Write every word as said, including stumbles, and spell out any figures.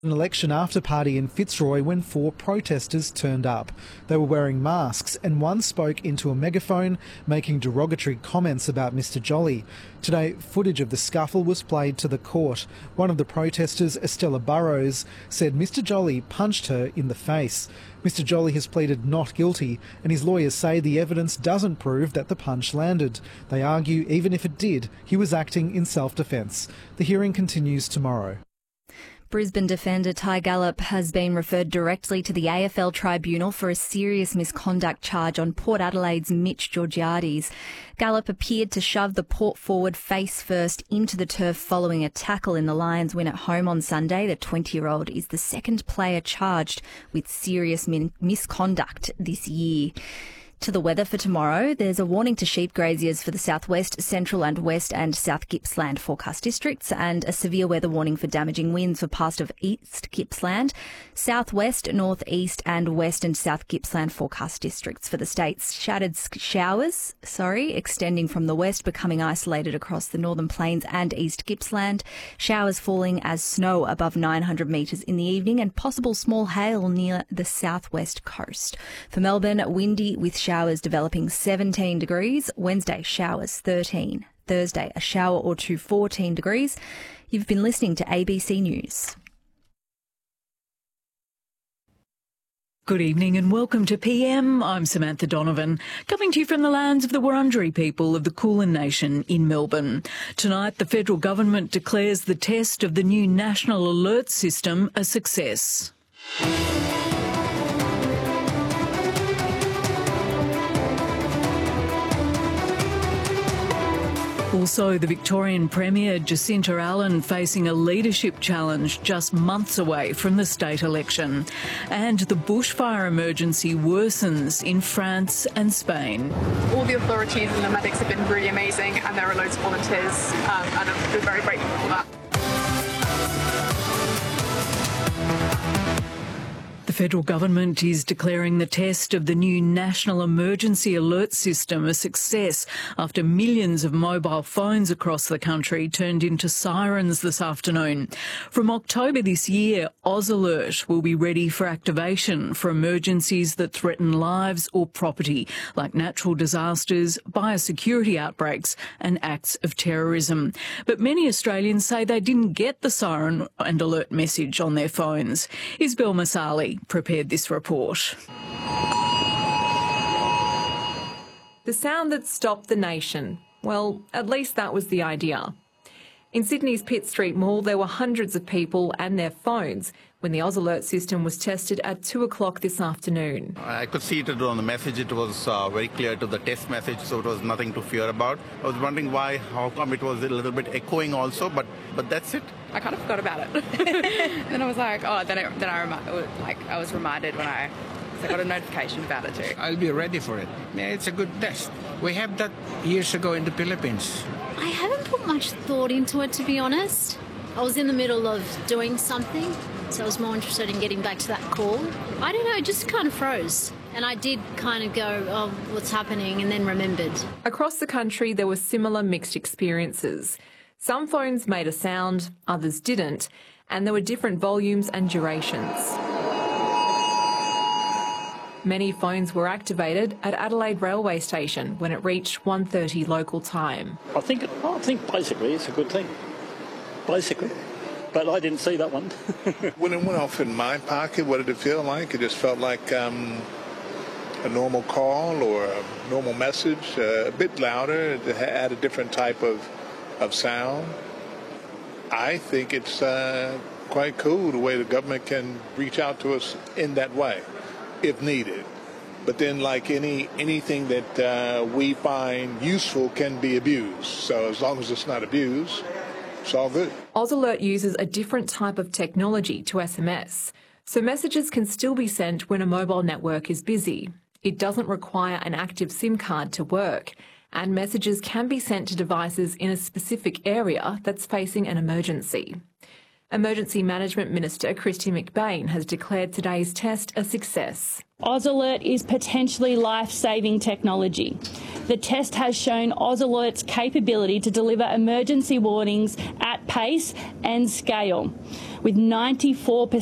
An election after party in Fitzroy when four protesters turned up. They were wearing masks and one spoke into a megaphone, making derogatory comments about Mister Jolly. Today, footage of the scuffle was played to the court. One of the protesters, Estella Burrows, said Mister Jolly punched her in the face. Mister Jolly has pleaded not guilty, and his lawyers say the evidence doesn't prove that the punch landed. They argue even if it did, he was acting in self-defence. The hearing continues tomorrow. Brisbane defender Ty Gallop has been referred directly to the A F L Tribunal for a serious misconduct charge on Port Adelaide's Mitch Georgiades. Gallop appeared to shove the Port forward face first into the turf following a tackle in the Lions win at home on Sunday. The twenty-year-old is the second player charged with serious min- misconduct this year. To the weather for tomorrow, there's a warning to sheep graziers for the southwest, central and west and South Gippsland forecast districts, and a severe weather warning for damaging winds for parts of East Gippsland, southwest, northeast and west and South Gippsland forecast districts for the states. Shattered showers, sorry, extending from the west, becoming isolated across the northern plains and East Gippsland. Showers falling as snow above nine hundred metres in the evening, and possible small hail near the southwest coast. For Melbourne, windy with showers. Showers developing seventeen degrees. Wednesday, showers thirteen. Thursday, a shower or two fourteen degrees. You've been listening to A B C News. Good evening and welcome to P M. I'm Samantha Donovan, coming to you from the lands of the Wurundjeri people of the Kulin Nation in Melbourne. Tonight, the federal government declares the test of the new National Alert System a success. Also, the Victorian Premier Jacinta Allen facing a leadership challenge just months away from the state election. And the bushfire emergency worsens in France and Spain. All the authorities and the medics have been really amazing, and there are loads of volunteers, um, and I'm very grateful for that. The federal government is declaring the test of the new National Emergency Alert System a success after millions of mobile phones across the country turned into sirens this afternoon. From October this year, AusAlert will be ready for activation for emergencies that threaten lives or property, like natural disasters, biosecurity outbreaks and acts of terrorism. But many Australians say they didn't get the siren and alert message on their phones. Isabel Masali prepared this report. The sound that stopped the nation. Well, at least that was the idea. In Sydney's Pitt Street Mall, there were hundreds of people and their phones when the AusAlert system was tested at two o'clock this afternoon. I could see it on the message. It was uh, very clear to the test message, so it was nothing to fear about. I was wondering why, how come it was a little bit echoing also, but but that's it. I kind of forgot about it. Then I was like, oh, then, it, then I, remi- like, I was reminded when I, I got a notification about it too. I'll be ready for it. Yeah, it's a good test. We have that years ago in the Philippines. I haven't put much thought into it, to be honest. I was in the middle of doing something, so I was more interested in getting back to that call. I don't know, it just kind of froze. And I did kind of go, oh, what's happening, and then remembered. Across the country, there were similar mixed experiences. Some phones made a sound, others didn't, and there were different volumes and durations. Many phones were activated at Adelaide Railway Station when it reached one thirty local time. I think, I think basically it's a good thing. Basically. But I didn't see that one. When it went off in my pocket, what did it feel like? It just felt like um, a normal call or a normal message, uh, a bit louder. It had a different type of, of sound. I think it's uh, quite cool the way the government can reach out to us in that way, if needed. But then, like any anything that uh, we find useful can be abused. So as long as it's not abused, it's all good. AusAlert uses a different type of technology to S M S, so messages can still be sent when a mobile network is busy. It doesn't require an active SIM card to work, and messages can be sent to devices in a specific area that's facing an emergency. Emergency Management Minister Kristy McBain has declared today's test a success. AusAlert is potentially life-saving technology. The test has shown AusAlert's capability to deliver emergency warnings at pace and scale. with ninety-four percent